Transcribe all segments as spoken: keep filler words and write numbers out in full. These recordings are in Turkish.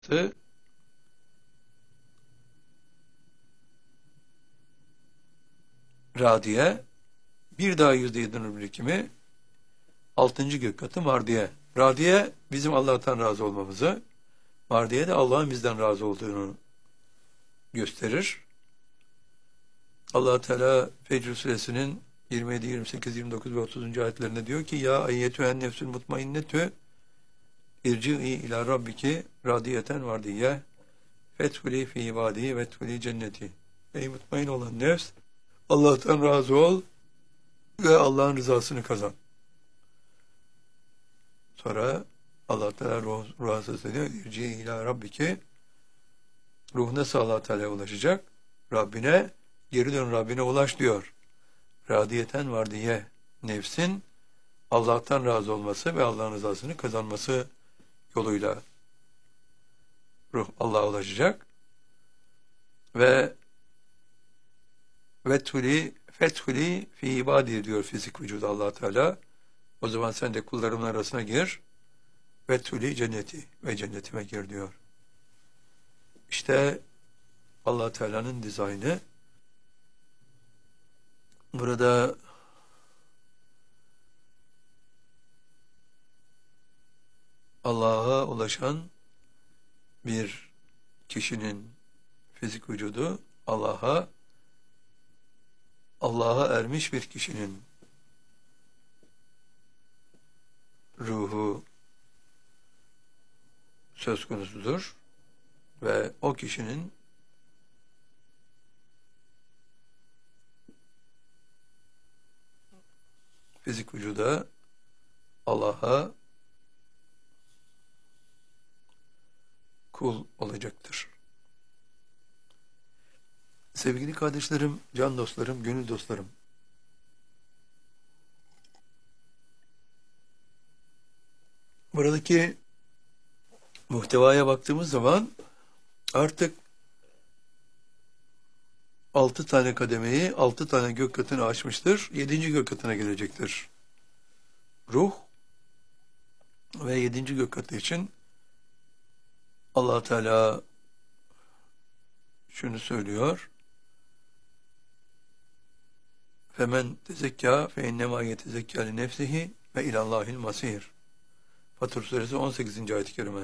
Radiye, bir daha yüzde yedi nur birikimi, altıncı gök katı mardiye. Radiye bizim Allah'tan razı olmamızı, mardiye de Allah'ın bizden razı olduğunu gösterir. Allah Teala Fecr suresinin yirmi yedi, yirmi sekiz, yirmi dokuz ve otuzuncu ayetlerinde diyor ki: Ya eyyetühen nefsül mutmainnetü irci'i ila rabbiki radiyeten vardiye fethuli fi ibadi veethuli cenneti. Ey mutmain olan nefs, Allah'tan razı ol ve Allah'ın rızasını kazan. Sonra Allah Teala ruh, ruha sesleniyor. İrci'i ila rabbiki, ruh nasıl Allah Teala'ya ulaşacak? Rabbine, geri dön Rabbine ulaş diyor. Radiyeten var diye nefsin Allah'tan razı olması ve Allah'ın rızasını kazanması yoluyla ruh Allah'a ulaşacak. Ve vethuli fethuli fi ibadi diyor fizik vücudu Allah Teala. O zaman sen de kullarımın arasına gir. Vethuli cenneti ve cennetime gir diyor. İşte Allah Teala'nın dizaynı. Burada Allah'a ulaşan bir kişinin fizik vücudu, Allah'a Allah'a ermiş bir kişinin ruhu söz konusudur ve o kişinin fizik vücuda Allah'a kul olacaktır. Sevgili kardeşlerim, can dostlarım, gönül dostlarım, buradaki muhtevaya baktığımız zaman artık altı tane kademeyi, altı tane gök katını aşmıştır. Yedinci gök katına gelecektir. Ruh ve yedinci gök katı için Allah Teala şunu söylüyor. Femen tezekka fe innema yetezekka li nefsihi ve ilallahil masir. Fatır suresi on sekizinci ayet-i kerime.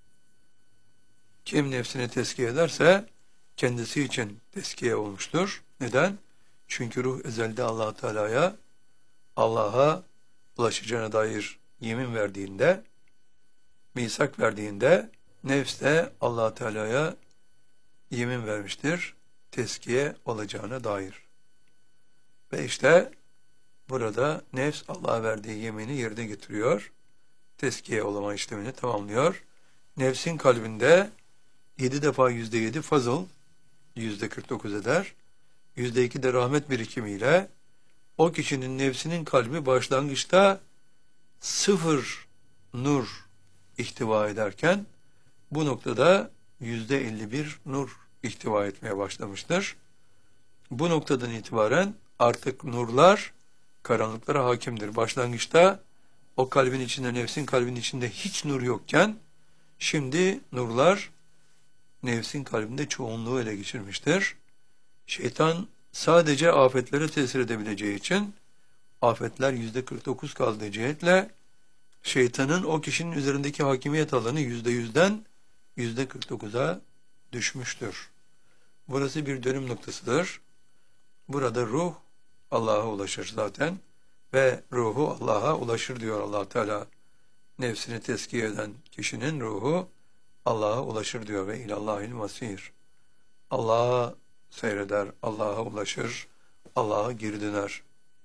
Kim nefsini tezkiye ederse kendisi için tezkiye olmuştur. Neden? Çünkü ruh ezelde Allah Teala'ya, Allah'a ulaşacağına dair yemin verdiğinde, misak verdiğinde nefs de Allah Teala'ya yemin vermiştir, tezkiye olacağına dair. Ve işte burada nefs Allah'a verdiği yemini yerine getiriyor, tezkiye olama işlemini tamamlıyor. Nefsin kalbinde yedi defa yüzde yedi fazıl, yüzde kırk dokuz eder. Yüzde iki de rahmet birikimiyle o kişinin nefsinin kalbi başlangıçta sıfır nur ihtiva ederken bu noktada yüzde elli bir nur ihtiva etmeye başlamıştır. Bu noktadan itibaren artık nurlar karanlıklara hakimdir. Başlangıçta o kalbin içinde, nefsin kalbinin içinde hiç nur yokken şimdi nurlar nefsin kalbinde çoğunluğu ele geçirmiştir. Şeytan sadece afetlere tesir edebileceği için afetler yüzde kırk dokuz kaldığı cihetle şeytanın o kişinin üzerindeki hakimiyet alanı yüzde yüzden yüzde kırk dokuza düşmüştür. Burası bir dönüm noktasıdır. Burada ruh Allah'a ulaşır zaten ve ruhu Allah'a ulaşır diyor Allah Teala. Nefsini tezkiye eden kişinin ruhu Allah'a ulaşır diyor ve ilallahil masir. Allah'a seyreder, Allah'a ulaşır, Allah'a geri döner.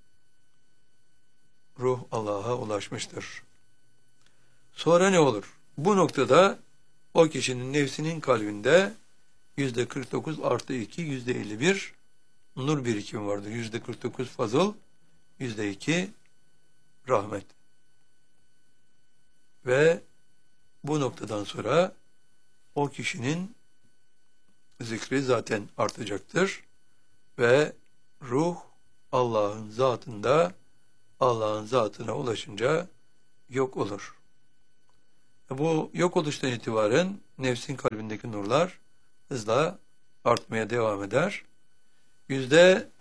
Ruh Allah'a ulaşmıştır. Sonra ne olur? Bu noktada o kişinin nefsinin kalbinde yüzde kırk dokuz artı iki, yüzde elli bir nur birikimi vardır. Yüzde kırk dokuz fazıl, yüzde iki rahmet. Ve bu noktadan sonra o kişinin zikri zaten artacaktır. Ve ruh Allah'ın zatında, Allah'ın zatına ulaşınca yok olur. Bu yok oluştan itibaren nefsin kalbindeki nurlar hızla artmaya devam eder. Yüzde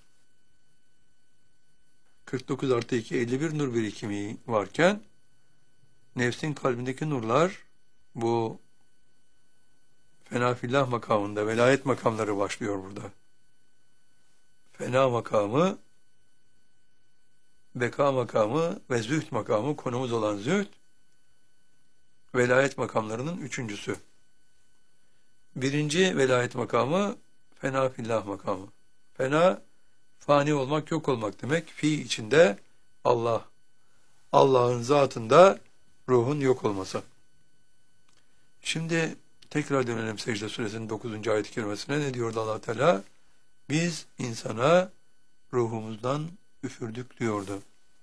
kırk dokuz artı iki, elli bir nur birikimi varken nefsin kalbindeki nurlar bu fena fillah makamında velayet makamları başlıyor burada. Fena makamı, beka makamı ve zühd makamı, konumuz olan zühd, velayet makamlarının üçüncüsü. Birinci velayet makamı fena fillah makamı. Fena, fani olmak, yok olmak demek. Fi içinde Allah. Allah'ın zatında ruhun yok olması. Şimdi tekrar dönelim Secde Suresinin dokuzuncu ayet-i kerimesine. Ne diyordu Allah Teala? Biz insana ruhumuzdan üfürdük diyordu.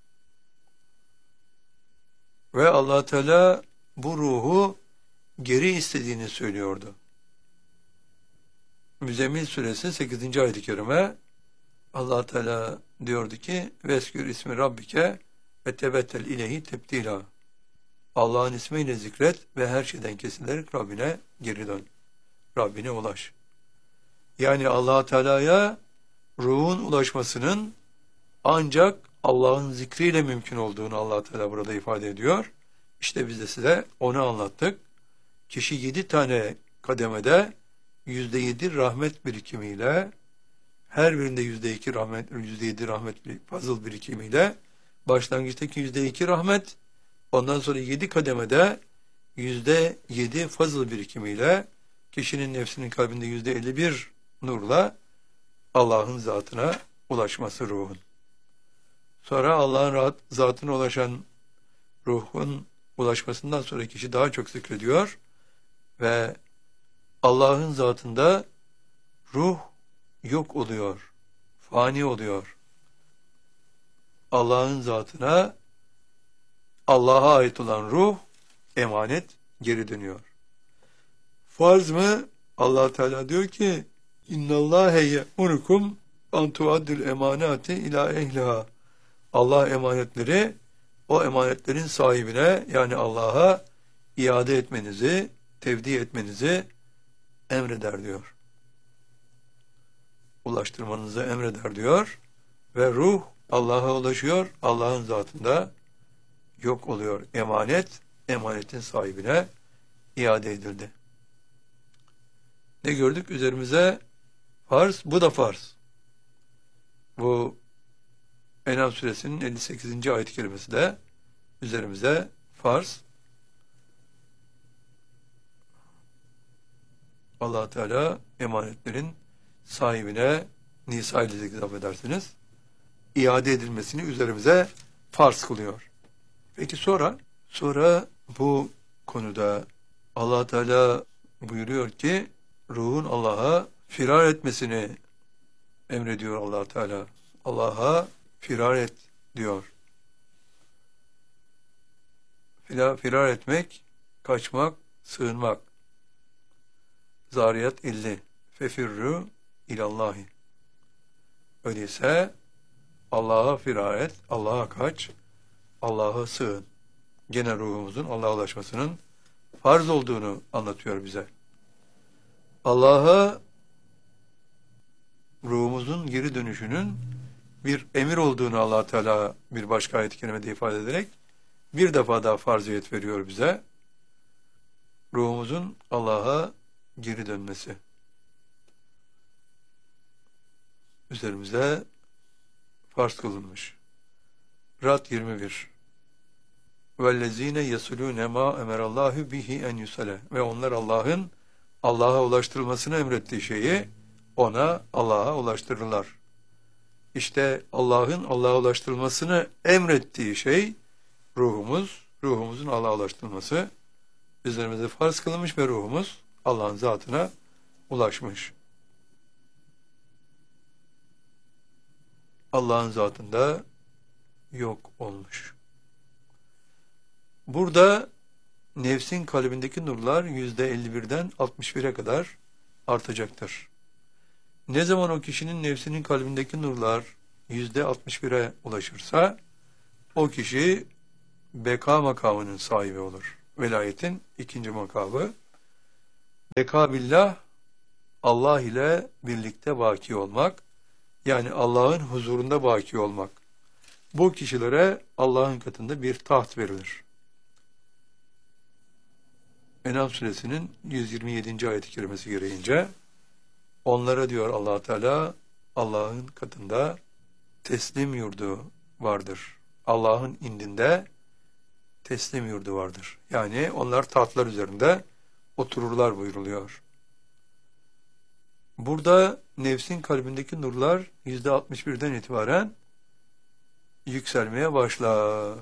Ve Allah Teala bu ruhu geri istediğini söylüyordu. Müzzemmil Suresi sekizinci ayet-i kerime Allah Teala diyordu ki Veskür ismi Rabbike ve tebettel ilehi tebdila. Allah'ın ismiyle zikret ve her şeyden kesilerek Rabbine geri dön. Rabbine ulaş. Yani Allah Teala'ya ruhun ulaşmasının ancak Allah'ın zikriyle mümkün olduğunu Allah Teala burada ifade ediyor. İşte biz de size onu anlattık. Kişi yedi tane kademede yüzde yedi rahmet birikimiyle, her birinde yüzde iki rahmet, yüzde yedi rahmet fazıl birikimiyle, başlangıçtaki yüzde iki rahmet, ondan sonra yedi kademede yüzde yedi fazıl birikimiyle, kişinin nefsinin kalbinde yüzde elli bir nurla Allah'ın zatına ulaşması ruhun. Sonra Allah'ın rahat zatına ulaşan ruhun ulaşmasından sonra kişi daha çok zikrediyor ve Allah'ın zatında ruh yok oluyor, fani oluyor. Allah'ın zatına Allah'a ait olan ruh, emanet geri dönüyor. Farz mı? Allah Teala diyor ki İnnallâhe ye'murukum an tuaddul emanati ila ehliha. Allah emanetleri o emanetlerin sahibine yani Allah'a iade etmenizi, tevdi etmenizi emreder diyor. Ulaştırmanızı emreder diyor ve ruh Allah'a ulaşıyor, Allah'ın zatında yok oluyor. Emanet, emanetin sahibine iade edildi. Ne gördük? Üzerimize farz, bu da farz. Bu En'am suresinin elli sekizinci ayet-i kerimesi de üzerimize farz. Allah Teala emanetlerin sahibine Nisa ile zikret edersiniz, iade edilmesini üzerimize farz kılıyor. Peki sonra sonra bu konuda Allah Teala buyuruyor ki ruhun Allah'a firar etmesini emrediyor Allah Teala. Allah'a firar et diyor. Firar, firar etmek, kaçmak, sığınmak. Zariyat elli. Fefirru ilallahi. Öyleyse Allah'a firar et, Allah'a kaç, Allah'a sığın. Gene ruhumuzun Allah'a ulaşmasının farz olduğunu anlatıyor bize. Allah'a ruhumuzun geri dönüşünün bir emir olduğunu Allah Teala bir başka ayet-i kerimede ifade ederek bir defa daha farziyet veriyor bize. Ruhumuzun Allah'a geri dönmesi. Üzerimize farz kılınmış. Rad yirmi bir. Vellezine yesulune ma emerallahu bihi en yusale. Ve onlar Allah'ın Allah'a ulaştırılmasını emrettiği şeyi ona Allah'a ulaştırırlar. İşte Allah'ın Allah'a ulaştırılmasını emrettiği şey ruhumuz, ruhumuzun Allah'a ulaştırılması üzerimize farz kılınmış ve ruhumuz Allah'ın zatına ulaşmış. Allah'ın zatında yok olmuş. Burada nefsin kalbindeki nurlar yüzde elli birden altmış bire kadar artacaktır. Ne zaman o kişinin nefsinin kalbindeki nurlar yüzde altmış bire ulaşırsa o kişi beka makamının sahibi olur. Velayetin ikinci makamı. Beka billah, Allah ile birlikte baki olmak, yani Allah'ın huzurunda baki olmak. Bu kişilere Allah'ın katında bir taht verilir. En'am suresinin yüz yirmi yedinci ayet-i kerimesi gereğince onlara diyor Allah Teala, Allah'ın katında teslim yurdu vardır. Allah'ın indinde teslim yurdu vardır. Yani onlar tahtlar üzerinde otururlar buyuruluyor. Burada nefsin kalbindeki nurlar yüzde altmış birden itibaren yükselmeye başlar.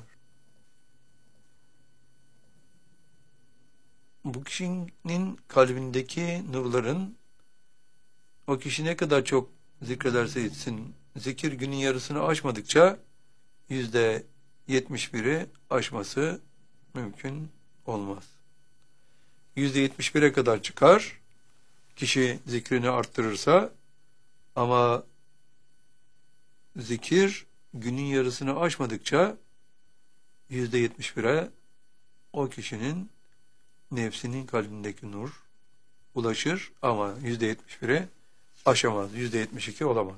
Bu kişinin kalbindeki nurların, o kişi ne kadar çok zikrederse etsin, zikir günün yarısını aşmadıkça yüzde yetmiş biri aşması mümkün olmaz. Yüzde yetmiş bire kadar çıkar, kişi zikrini arttırırsa, ama zikir günün yarısını aşmadıkça yüzde yetmiş bire o kişinin nefsinin kalbindeki nur ulaşır, ama yüzde yetmiş bire aşamaz, yüzde yetmiş iki olamaz.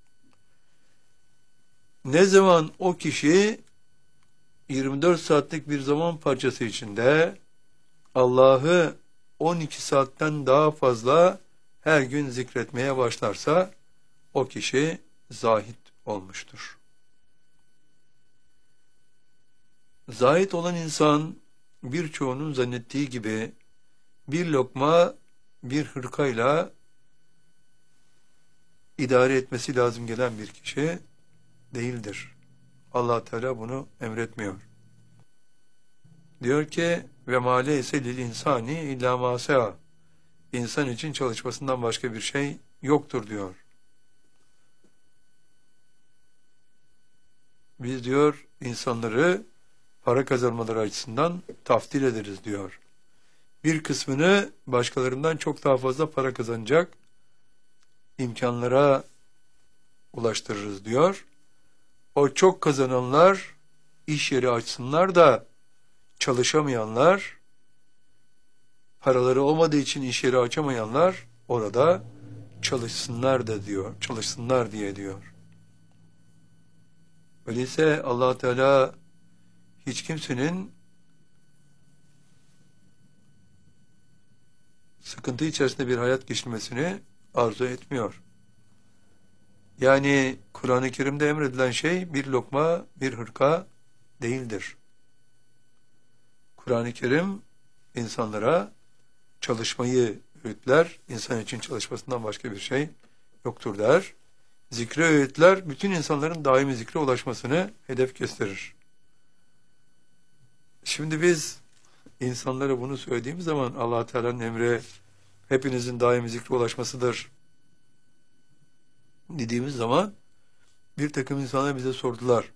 Ne zaman o kişi yirmi dört saatlik bir zaman parçası içinde Allah'ı on iki saatten daha fazla her gün zikretmeye başlarsa, o kişi zahid olmuştur. Zahid olan insan, birçoğunun zannettiği gibi bir lokma, bir hırkayla idare etmesi lazım gelen bir kişi değildir. Allah Teala bunu emretmiyor. Diyor ki ve ma leyse lil insani illa ma sa'a. İnsan için çalışmasından başka bir şey yoktur diyor. Biz diyor insanları para kazanmaları açısından taftil ederiz diyor. Bir kısmını başkalarından çok daha fazla para kazanacak imkanlara ulaştırırız diyor. O çok kazananlar iş yeri açsınlar da çalışamayanlar, paraları olmadığı için iş yeri açamayanlar orada çalışsınlar da diyor, çalışsınlar diye diyor. Öyleyse Allah Teala hiç kimsenin sıkıntı içerisinde bir hayat geçirmesini arzu etmiyor. Yani Kur'an-ı Kerim'de emredilen şey bir lokma, bir hırka değildir. Kur'an-ı Kerim insanlara çalışmayı öğütler, insan için çalışmasından başka bir şey yoktur der. Zikre öğütler, bütün insanların daimi zikre ulaşmasını hedef gösterir. Şimdi biz insanlara bunu söylediğimiz zaman Allah Teala'nın emri hepinizin daimi zikre ulaşmasıdır dediğimiz zaman bir takım insanlar bize sordular.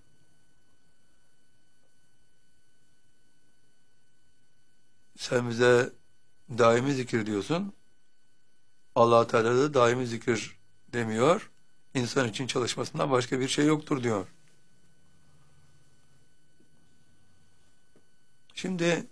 Sen bize daimi zikir diyorsun. Allah Teala da daimi zikir demiyor. İnsan için çalışmasından başka bir şey yoktur diyor. Şimdi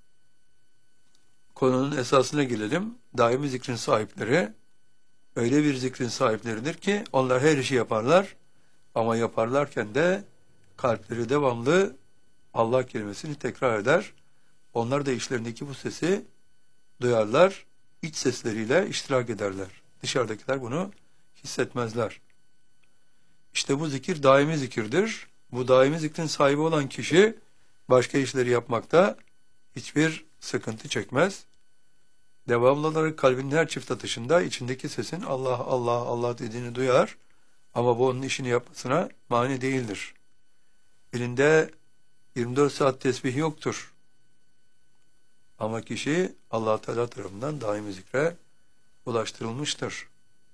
konunun esasına gelelim. Daimi zikrin sahipleri öyle bir zikrin sahipleridir ki onlar her işi yaparlar, ama yaparlarken de kalpleri devamlı Allah kelimesini tekrar eder. Onlar da işlerindeki bu sesi duyarlar, iç sesleriyle iştirak ederler. Dışarıdakiler bunu hissetmezler. İşte bu zikir daimi zikirdir. Bu daimi zikrin sahibi olan kişi başka işleri yapmakta hiçbir sıkıntı çekmez. Devamlı olarak kalbinin her çift atışında içindeki sesin Allah Allah Allah dediğini duyar, ama bu onun işini yapmasına mani değildir. Elinde yirmi dört saat tesbih yoktur. Ama kişi Allah Teala tarafından daimi zikre ulaştırılmıştır.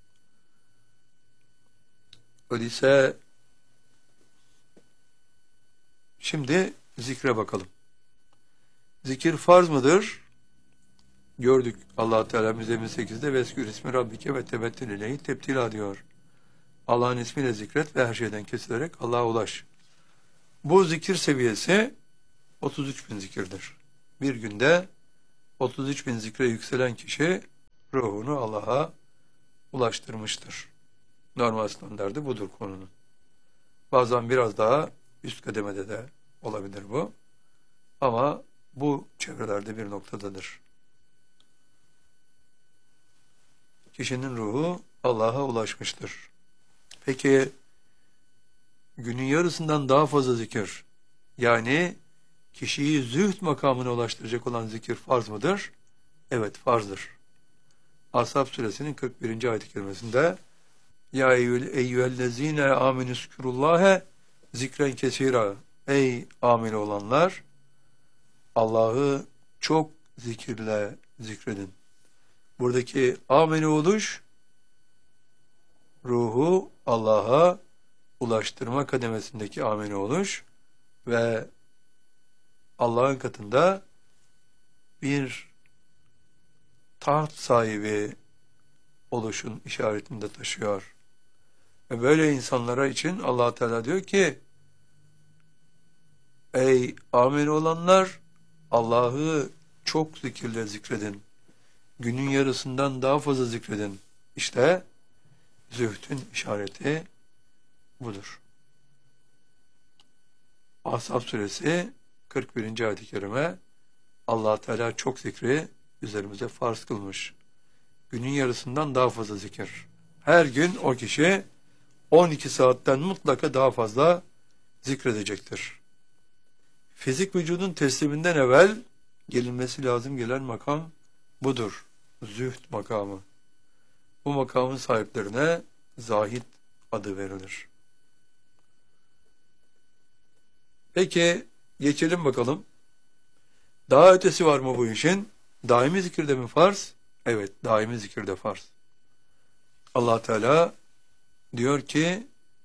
Öyleyse şimdi zikre bakalım. Zikir farz mıdır? Gördük Allah Teala Müzzemmil sekizde veskür ismi Rabbike ve tebettel ileyhi tebtila diyor. Allah'ın ismiyle zikret ve her şeyden kesilerek Allah'a ulaş. Bu zikir seviyesi otuz üç bin zikirdir. Bir günde otuz üç bin zikre yükselen kişi ruhunu Allah'a ulaştırmıştır. Normal standardı budur konunun. Bazen biraz daha üst kademede de olabilir bu. Ama bu çevrelerde bir noktadadır. Kişinin ruhu Allah'a ulaşmıştır. Peki günün yarısından daha fazla zikir, yani kişiyi zühd makamına ulaştıracak olan zikir farz mıdır? Evet, farzdır. Ashab suresinin kırk birinci ayet-i kerimesinde Ya eyyühellezine amenüskürullâhe zikren kesira. Ey amil olanlar, Allah'ı çok zikirle zikredin. Buradaki ameli oluş, ruhu Allah'a ulaştırma kademesindeki ameli oluş ve Allah'ın katında bir taht sahibi oluşun işaretini de taşıyor. Ve böyle insanlara için Allah Teala diyor ki, ey ameli olanlar, Allah'ı çok zikirle zikredin. Günün yarısından daha fazla zikredin. İşte zühdün işareti budur. Ahzab suresi kırk birinci ayet-i kerime, Allah Teala çok zikri üzerimize farz kılmış. Günün yarısından daha fazla zikir. Her gün o kişi on iki saatten mutlaka daha fazla zikredecektir. Fizik vücudun tesliminden evvel gelinmesi lazım gelen makam budur. Zühd makamı. Bu makamın sahiplerine zahid adı verilir. Peki geçelim bakalım. Daha ötesi var mı bu işin? Daimi zikirde mi farz? Evet, daimi zikirde farz. Allah Teala diyor ki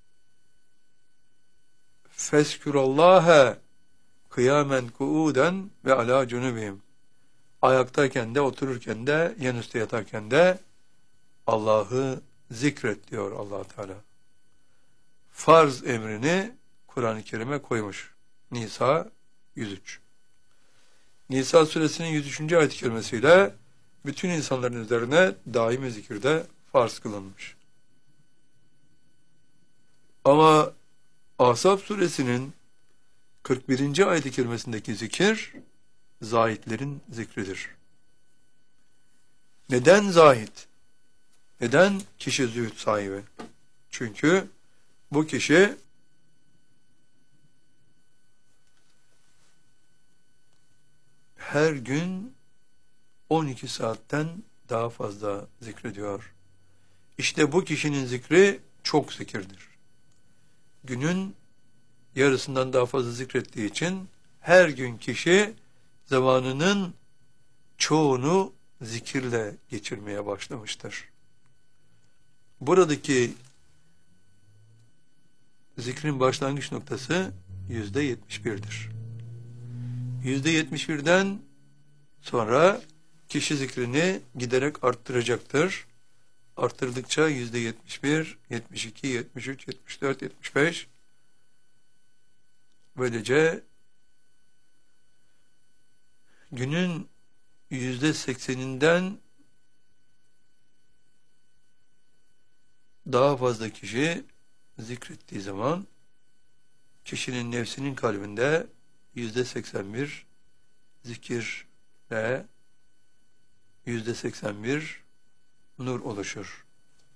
Feskürallâhe kıyamen kuuden ve alâ cunubihim. Ayaktayken de, otururken de, yanüstü yatarken de Allah'ı zikret diyor Allah Teala. Farz emrini Kur'an-ı Kerim'e koymuş. Nisa yüz üç. Nisa suresinin yüz üçüncü ayet-i kerimesiyle bütün insanların üzerine daimi zikirde farz kılınmış. Ama Ahzab suresinin kırk birinci ayet-i kerimesindeki zikir zahitlerin zikridir. Neden zahit? Neden kişi zühd sahibi? Çünkü bu kişi her gün on iki saatten daha fazla zikrediyor. İşte bu kişinin zikri çok zikirdir. Günün yarısından daha fazla zikrettiği için her gün kişi zamanının çoğunu zikirle geçirmeye başlamıştır. Buradaki zikrin başlangıç noktası yüzde yetmiş bir'dir. yüzde yetmiş bir'den sonra kişi zikrini giderek arttıracaktır. Arttırdıkça yüzde yetmiş bir, yetmiş iki, yetmiş üç, yetmiş dört, yetmiş beş böylece günün yüzde sekseninden daha fazla kişi zikrettiği zaman kişinin nefsinin kalbinde yüzde seksen bir zikir ve yüzde seksen bir nur oluşur.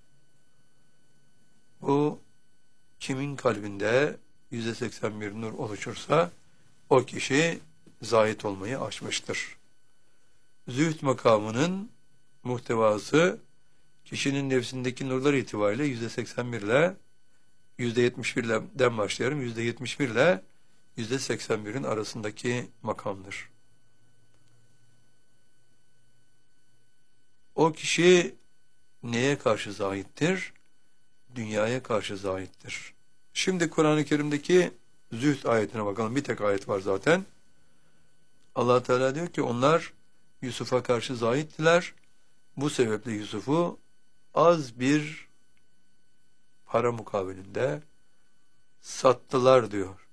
Bu kimin kalbinde yüzde seksen bir nur oluşursa o kişi zahit olmayı aşmıştır. Zühd makamının muhtevası kişinin nefsindeki nurlar itibariyle yüzde seksen bir ile yüzde yetmiş bir'den başlayalım. yüzde yetmiş bir ile yüzde seksen bir'in arasındaki makamdır. O kişi neye karşı zahittir? Dünyaya karşı zahittir. Şimdi Kur'an-ı Kerim'deki zühd ayetine bakalım. Bir tek ayet var zaten. Allah Teala diyor ki onlar Yusuf'a karşı zahittiler. Bu sebeple Yusuf'u az bir para mukabilinde sattılar diyor.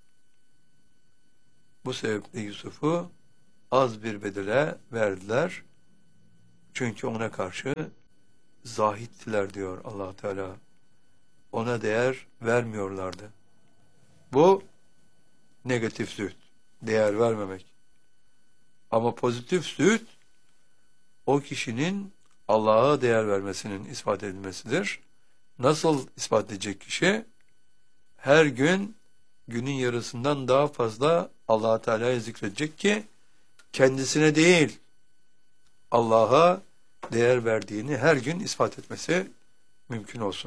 Bu sebeple Yusuf'u az bir bedele verdiler Çünkü ona karşı zahittiler diyor Allah Teala. Ona değer vermiyorlardı. Bu negatif zühd, değer vermemek. Ama pozitif zühd, o kişinin Allah'a değer vermesinin ispat edilmesidir. Nasıl ispat edecek kişi? Her gün günün yarısından daha fazla Allah Teala'yı zikredecek ki kendisine değil Allah'a değer verdiğini her gün ispat etmesi mümkün olsun.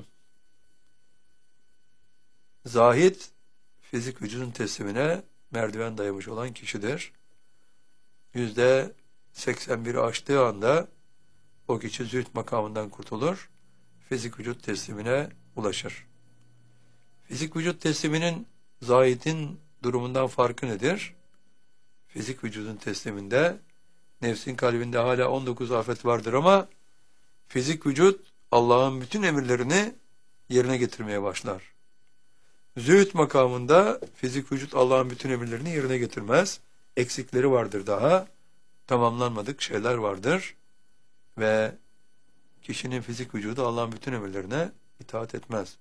Zahid, fizik vücudun teslimine merdiven dayamış olan kişidir. Yüzde seksen biri aştığı anda o kişi zühd makamından kurtulur, fizik vücut teslimine ulaşır. Fizik vücut tesliminin zahidin durumundan farkı nedir? Fizik vücudun tesliminde nefsin kalbinde hala on dokuz afet vardır ama fizik vücut Allah'ın bütün emirlerini yerine getirmeye başlar. Zühd makamında fizik vücut Allah'ın bütün emirlerini yerine getirmez. Eksikleri vardır daha. Tamamlanmadık şeyler vardır. Ve kişinin fizik vücudu Allah'ın bütün emirlerine itaat etmez.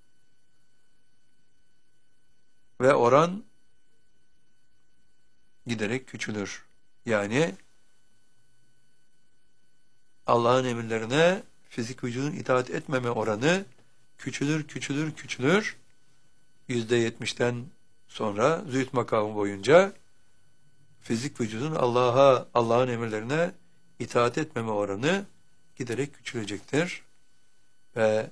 Ve oran giderek küçülür. Yani Allah'ın emirlerine fizik vücudun itaat etmeme oranı küçülür, küçülür, küçülür. Yüzde yetmişten sonra zühd makamı boyunca fizik vücudun Allah'a, Allah'ın emirlerine itaat etmeme oranı giderek küçülecektir. Ve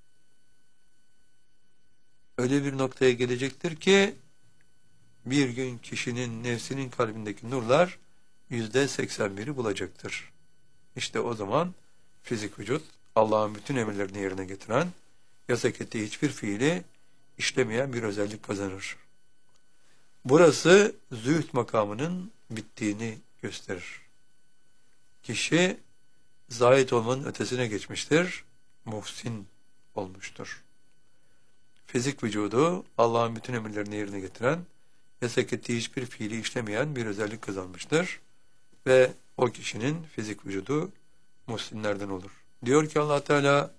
öyle bir noktaya gelecektir ki bir gün kişinin nefsinin kalbindeki nurlar yüzde seksen biri bulacaktır. İşte o zaman fizik vücut Allah'ın bütün emirlerini yerine getiren, yasak ettiği hiçbir fiili işlemeyen bir özellik kazanır. Burası zühd makamının bittiğini gösterir. Kişi zahid olmanın ötesine geçmiştir, muhsin olmuştur. Fizik vücudu Allah'ın bütün emirlerini yerine getiren, yasak ettiği hiçbir fiili işlemeyen bir özellik kazanmıştır. Ve o kişinin fizik vücudu muhsinlerden olur. Diyor ki Allah Teala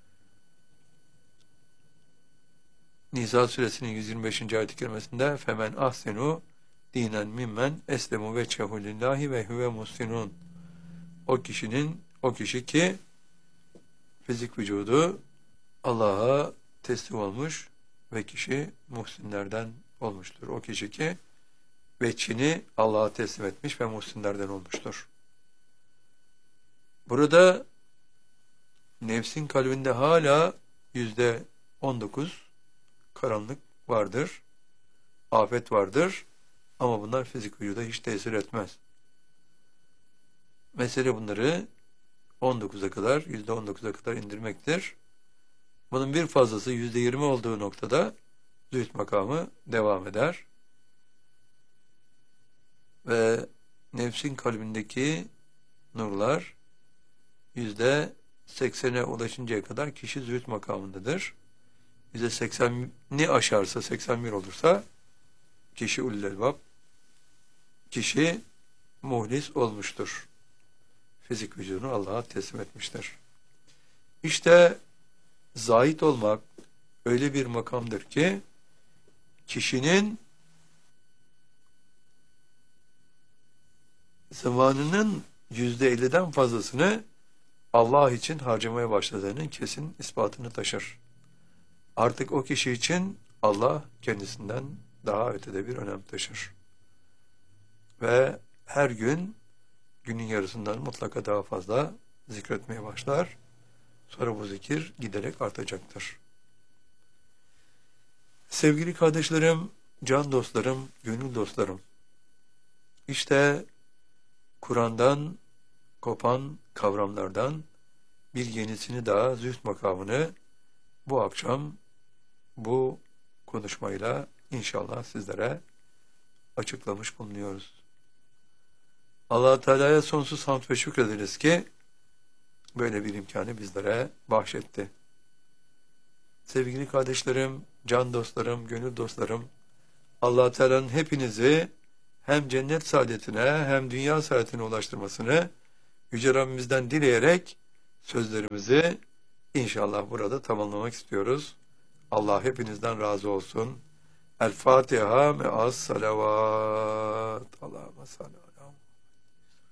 Nisa suresinin yüz yirmi beşinci ayet-i kerimesinde femen ahsenu dinen mimmen eslemu vechehu lillahi ve huve muhsinun. O kişinin o kişi ki fizik vücudu Allah'a teslim olmuş ve kişi muhsinlerden olmuştur. O kişi ki veçhini Allah'a teslim etmiş ve muhsinlerden olmuştur. Burada nefsin kalbinde hala yüzde on dokuz karanlık vardır, afet vardır ama bunlar fizik vücuda hiç tesir etmez. Mesele bunları on dokuza kadar, yüzde on dokuza kadar indirmektir. Bunun bir fazlası yüzde yirmi olduğu noktada zühd makamı devam eder. Ve nefsin kalbindeki nurlar yüzde seksene ulaşıncaya kadar kişi zühd makamındadır. yüzde sekseni aşarsa, seksen bir olursa kişi ulul elbab, kişi muhlis olmuştur. Fizik vücudunu Allah'a teslim etmiştir. İşte zahid olmak öyle bir makamdır ki kişinin zamanının yüzde elliden fazlasını Allah için harcamaya başladığının kesin ispatını taşır. Artık o kişi için Allah kendisinden daha ötede bir önem taşır. Ve her gün günün yarısından mutlaka daha fazla zikretmeye başlar. Sonra bu zikir giderek artacaktır. Sevgili kardeşlerim, can dostlarım, gönül dostlarım, işte Kur'an'dan kopan kavramlardan bir yenisini daha, zühd makamını bu akşam bu konuşmayla inşallah sizlere açıklamış bulunuyoruz. Allah Teala'ya sonsuz hamd ve şükrederiz ki böyle bir imkanı bizlere bahşetti. Sevgili kardeşlerim, can dostlarım, gönül dostlarım, Allah Teala'nın hepinizi hem cennet saadetine hem dünya saadetine ulaştırmasını Yüce Rabbimizden dileyerek sözlerimizi inşallah burada tamamlamak istiyoruz. Allah hepinizden razı olsun. El Fatiha me'as salavat. Allahümme salli.